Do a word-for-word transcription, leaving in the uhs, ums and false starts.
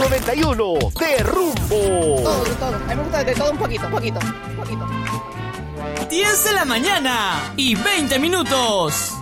noventa y uno de Rumbo. Todo, todo. A mí me gusta de todo un poquito, poquito, poquito. diez de la mañana y veinte minutos.